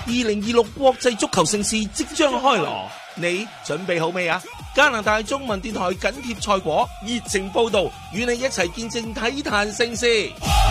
2026國際足球盛事即將開鑼，你準備好未啊？加拿大中文電台緊貼賽果，熱情報道，與你一齊見證體壇盛事。